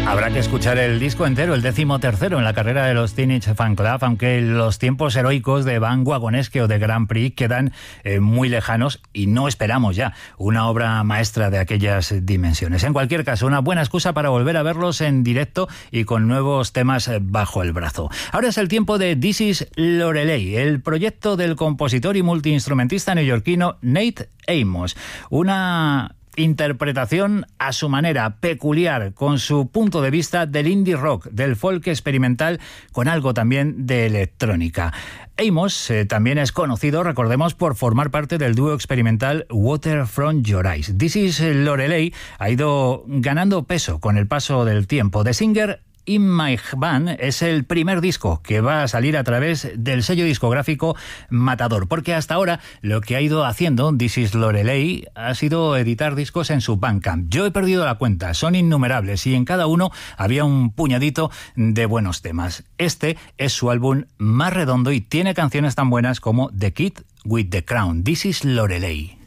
Habrá que escuchar el disco entero, el 13º en la carrera de los Teenage Fanclub, aunque los tiempos heroicos de Van Wagonesque o de Grand Prix quedan muy lejanos y no esperamos ya una obra maestra de aquellas dimensiones. En cualquier caso, una buena excusa para volver a verlos en directo y con nuevos temas bajo el brazo. Ahora es el tiempo de This Is Lorelei, el proyecto del compositor y multiinstrumentista neoyorquino Nate Amos. Una interpretación a su manera peculiar, con su punto de vista del indie rock, del folk experimental, con algo también de electrónica. Amos también es conocido, recordemos, por formar parte del dúo experimental Water From Your Eyes. This Is Lorelei ha ido ganando peso con el paso del tiempo. The Singer In My Band es el primer disco que va a salir a través del sello discográfico Matador, porque hasta ahora lo que ha ido haciendo This Is Lorelei ha sido editar discos en su Bandcamp. Yo he perdido la cuenta, son innumerables y en cada uno había un puñadito de buenos temas. Este es su álbum más redondo y tiene canciones tan buenas como The Kid with the Crown. This Is Lorelei.